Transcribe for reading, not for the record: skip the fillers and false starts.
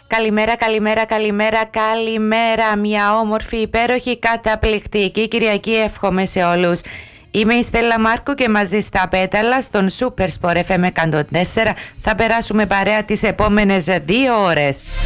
Καλημέρα, καλημέρα, καλημέρα, καλημέρα. Μια όμορφη, υπέροχη, καταπληκτική Κυριακή εύχομαι σε όλους. Είμαι η Στέλλα Μάρκου και μαζί στα πέταλα στον Super Sport FM 104 θα περάσουμε παρέα τις επόμενες 2 ώρες.